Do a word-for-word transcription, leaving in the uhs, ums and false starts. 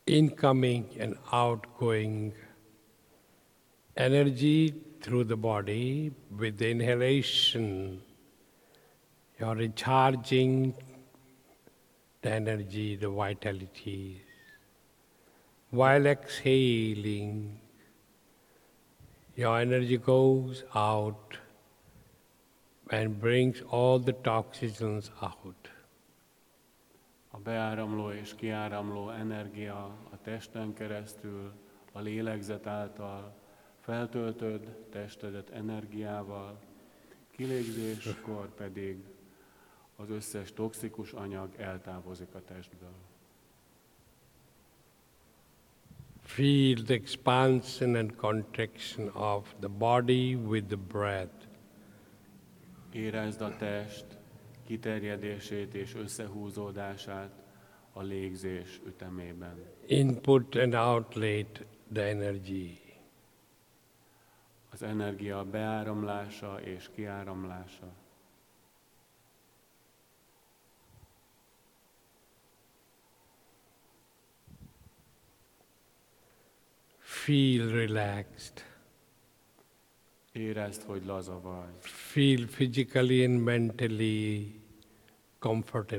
incoming and outgoing energy through the body. With the inhalation, you're recharging the energy, the vitality. While exhaling, your energy goes out and brings all the toxins out. A beáramló és kiáramló energia a testen keresztül, a lélegzet által feltöltöd testedet energiával, kilégzéskor pedig az összes toxikus anyag eltávozik a testből. Feel the expansion and contraction of the body with the breath. Érezd a test kiterjedését és összehúzódását a légzés ütemében. Input and outlet the energy. Az energia beáramlása és kiáramlása. Feel relaxed. Érezd, hogy laza vagy. Feel physically and mentally comfortable.